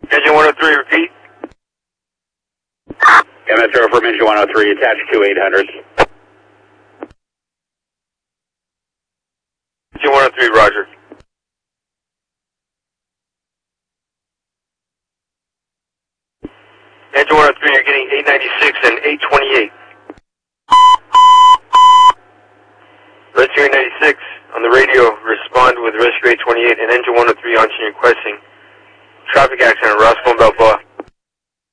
Engine 103, repeat. Metro from Engine 103, attached to 800. Engine 103, roger. Engine 103, you're getting 896 and 828. Rescue 896 on the radio, respond with Rescue 828 and Engine 103 on requesting traffic accident, Roscoe and Balboa.